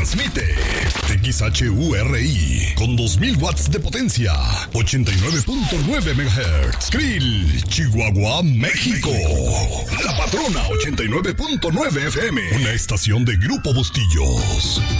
Transmite XHURI con 2000 watts de potencia, 89.9 MHz. Krill, Chihuahua, México. La Patrona 89.9 FM, una estación de Grupo Bustillos.